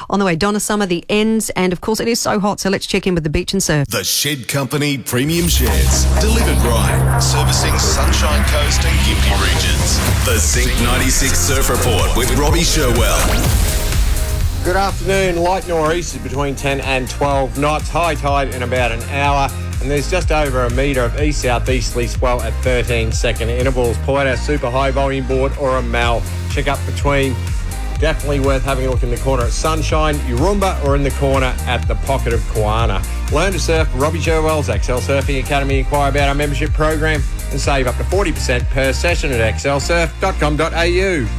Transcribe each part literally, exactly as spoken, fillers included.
On the way, Donna Summer, The Ends, and of course it is so hot, so let's check in with the beach and surf. The Shed Company Premium Sheds. Delivered right. Servicing Sunshine Coast and Gympie regions. The Zinc ninety-six Surf Report with Robbie Sherwell. Good afternoon. Light nor'easters between ten and twelve knots. High tide in about an hour. And there's just over a metre of east-southeasterly swell at thirteen second intervals. Pull out our super high volume board or a mal. Check up between. Definitely worth having a look in the corner at Sunshine, Urumba, or in the corner at the pocket of Koana. Learn to surf Robbie Sherwell's X L Surfing Academy. Inquire about our membership program and save up to forty percent per session at x l surf dot com dot a u.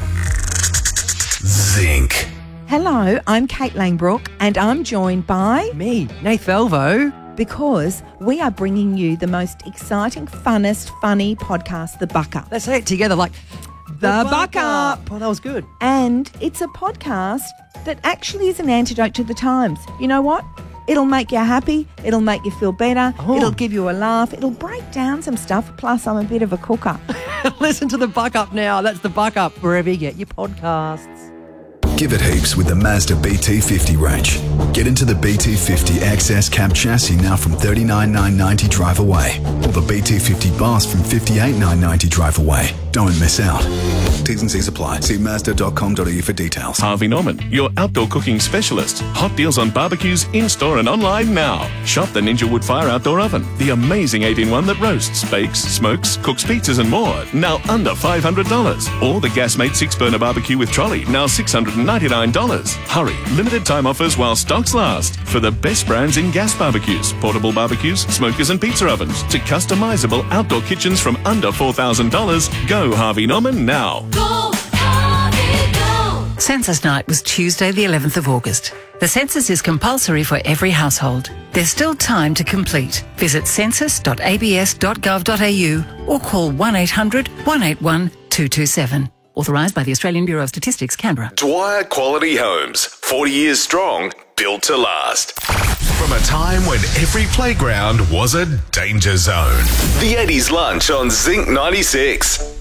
Zinc. Hello, I'm Kate Langbrook and I'm joined by... Me, Nath Velvo. Because we are bringing you the most exciting, funnest, funny podcast, The Buck Up. Let's say it together like... The Buck Up. Oh, that was good. And it's a podcast that actually is an antidote to the times. You know what? It'll make you happy. It'll make you feel better. Oh. It'll give you a laugh. It'll break down some stuff. Plus, I'm a bit of a cooker. Listen to The Buck Up now. That's The Buck Up, wherever you get your podcasts. Give it heaps with the Mazda B T fifty range. Get into the B T fifty X S cab chassis now from thirty-nine thousand nine hundred ninety drive away. Or the B T fifty Boss from fifty-eight thousand nine hundred ninety drive away. Don't miss out. T's and C's apply. See mazda dot com dot a u for details. Harvey Norman, your outdoor cooking specialist. Hot deals on barbecues in-store and online now. Shop the Ninja Wood Fire Outdoor Oven, the amazing eight in one that roasts, bakes, smokes, cooks pizzas and more, now under five hundred dollars. Or the Gasmate six-burner barbecue with trolley, now six hundred ninety-nine dollars. Hurry, limited time offers while stocks last. For the best brands in gas barbecues, portable barbecues, smokers and pizza ovens, to customizable outdoor kitchens from under four thousand dollars, go Harvey Norman now. Go, Harvey, go! Census night was Tuesday the eleventh of August. The census is compulsory for every household. There's still time to complete. Visit census dot a b s dot gov dot a u or call one eight hundred, one eight one, two two seven. Authorised by the Australian Bureau of Statistics, Canberra. Dwyer Quality Homes. forty years strong, built to last. From a time when every playground was a danger zone. The Eddie's Lunch on Zinc ninety-six.